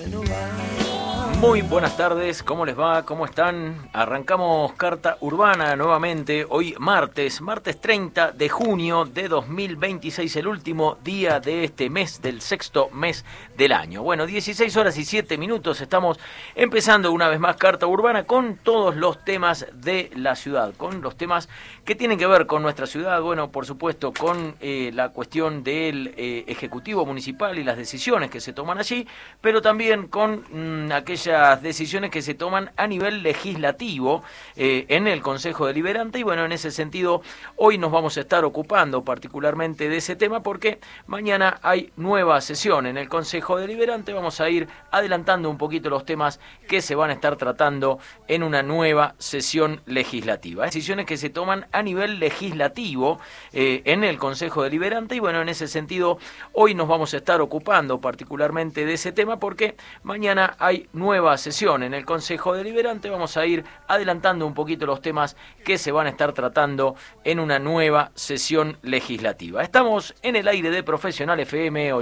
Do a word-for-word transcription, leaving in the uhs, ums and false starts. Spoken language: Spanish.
Muy buenas tardes, ¿cómo les va? ¿Cómo están? Arrancamos Carta Urbana nuevamente, hoy martes, martes treinta de junio de dos mil veintiséis, el último día de este mes, del sexto mes del año. Bueno, dieciséis horas y siete minutos, estamos empezando una vez más Carta Urbana con todos los temas de la ciudad, con los temas que tienen que ver con nuestra ciudad, bueno, por supuesto, con eh, la cuestión del eh, Ejecutivo Municipal y las decisiones que se toman allí, pero también con mmm, aquellas decisiones que se toman a nivel legislativo eh, en el Consejo Deliberante. Y bueno, en ese sentido hoy nos vamos a estar ocupando particularmente de ese tema porque mañana hay nueva sesión en el Consejo Deliberante. Vamos a ir adelantando un poquito los temas que se van a estar tratando en una nueva sesión legislativa. Decisiones que se toman a nivel legislativo eh, en el Consejo Deliberante. Y bueno, en ese sentido hoy nos vamos a estar ocupando particularmente de ese tema porque mañana hay nueva sesión en el Consejo Deliberante. Vamos a ir adelantando un poquito los temas que se van a estar tratando en una nueva sesión legislativa. Estamos en el aire de Profesional F M